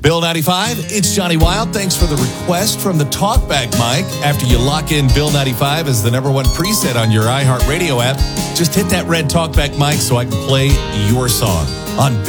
Bill 95, it's Johnny Wild. Thanks for the request from the Talkback mic. After you lock in Bill 95 as the number one preset on your iHeartRadio app, just hit that red Talkback mic so I can play your song on Bill